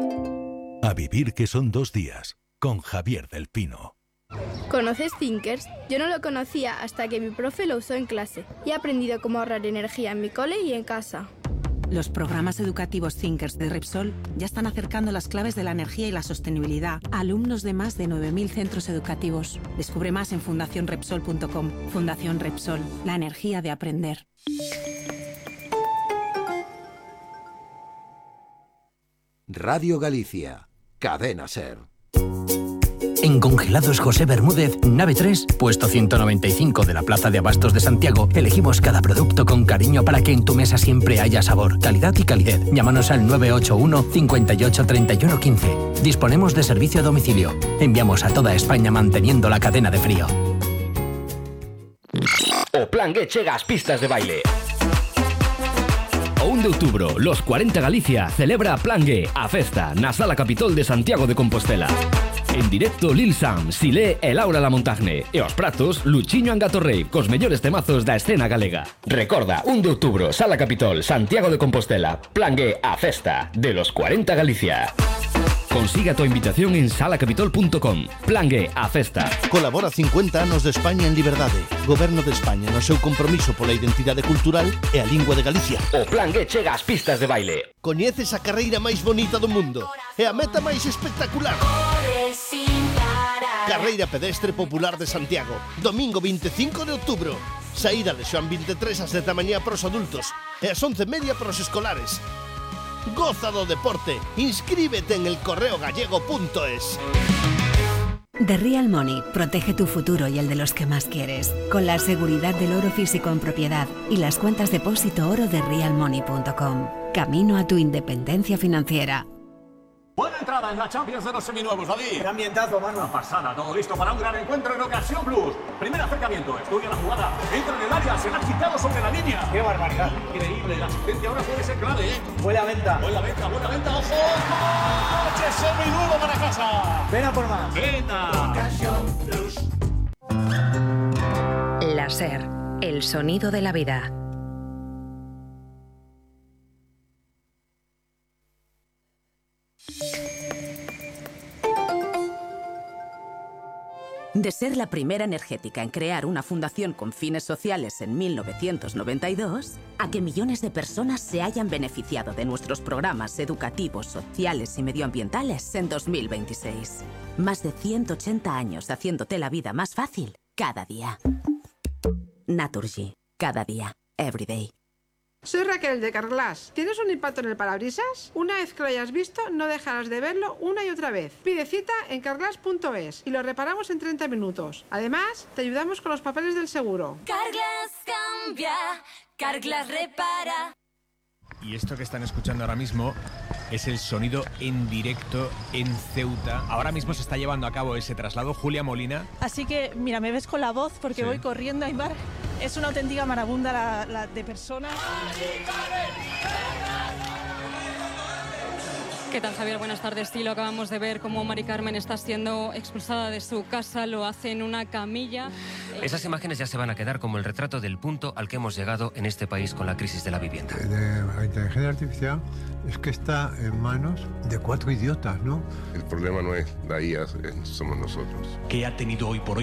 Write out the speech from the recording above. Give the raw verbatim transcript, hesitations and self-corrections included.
A vivir que son dos días, con Javier del Pino. ¿Conoces Thinkers? Yo no lo conocía hasta que mi profe lo usó en clase y he aprendido cómo ahorrar energía en mi cole y en casa. Los programas educativos Thinkers de Repsol ya están acercando las claves de la energía y la sostenibilidad a alumnos de más de nueve mil centros educativos. Descubre más en fundación repsol punto com. Fundación Repsol, la energía de aprender. Radio Galicia, Cadena Ser. En Congelados José Bermúdez, nave tres, puesto ciento noventa y cinco de la Plaza de Abastos de Santiago, elegimos cada producto con cariño para que en tu mesa siempre haya sabor, calidad y calidez. Llámanos al nueve ocho uno, cinco ocho, treinta y uno, quince. Disponemos de servicio a domicilio. Enviamos a toda España manteniendo la cadena de frío. O Plangue chega ás pistas de baile. O un de outubro, los cuarenta Galicia celebra Plangue, a festa, na Sala Capitol de Santiago de Compostela. En directo Lil Sam, Silé e Laura Lamontagne. E os pratos, Luchiño Angatorrey, cos mellores temazos da escena galega. Recorda, un de outubro, Sala Capitol, Santiago de Compostela. Plangue, a festa, de los cuarenta Galicia. Consiga tu invitación en sala capitol punto com. Plangue, a festa. Colabora cincuenta anos de España en liberdade. Goberno de España no seu compromiso pola identidade cultural e a lingua de Galicia. O Plangue chega ás pistas de baile. Coñeces a carreira máis bonita do mundo e a meta máis espectacular. Carreira pedestre popular de Santiago. Domingo veinticinco de outubro. Saída de Xoán veintitrés ás sete da mañá para os adultos e ás once e media para os escolares. Goza do deporte. Inscríbete en el correo gallego punto es. The Real Money protege tu futuro y el de los que más quieres, con la seguridad del oro físico en propiedad y las cuentas depósito oro de real money punto com. Camino a tu independencia financiera. Buena entrada en la Champions de los seminuevos, David. Qué ambientazo, mano. Una pasada, todo listo para un gran encuentro en Ocasión Plus. Primer acercamiento, estudia la jugada, entra en el área, se la ha quitado sobre la línea. Qué barbaridad. Increíble, la asistencia ahora puede ser clave, ¿eh? Buena venta. Buena venta, buena venta, ojo. ¡Coche seminuevo para casa! Ven a por más. Venta. Ocasión Plus. La Ser, el sonido de la vida. De ser la primera energética en crear una fundación con fines sociales en mil novecientos noventa y dos, a que millones de personas se hayan beneficiado de nuestros programas educativos, sociales y medioambientales en dos mil veintiséis. Más de ciento ochenta años haciéndote la vida más fácil cada día. Naturgy. Cada día. Every day. Soy Raquel de Carglass. ¿Tienes un impacto en el parabrisas? Una vez que lo hayas visto, no dejarás de verlo una y otra vez. Pide cita en carglass punto es y lo reparamos en treinta minutos. Además, te ayudamos con los papeles del seguro. Carglass cambia, Carglass repara. Y esto que están escuchando ahora mismo es el sonido en directo en Ceuta. Ahora mismo se está llevando a cabo ese traslado. Julia Molina. Así que, mira, me ves con la voz porque Sí. voy corriendo a Aymar. Es una auténtica marabunda la, la de personas. ¿Qué tal, Javier? Buenas tardes. Sí, lo acabamos de ver cómo Mari Carmen está siendo expulsada de su casa. Lo hace en una camilla. Esas imágenes ya se van a quedar como el retrato del punto al que hemos llegado en este país con la crisis de la vivienda. De la inteligencia artificial es que está en manos de cuatro idiotas, ¿no? El problema no es la I A, somos nosotros. ¿Qué ha tenido hoy por hoy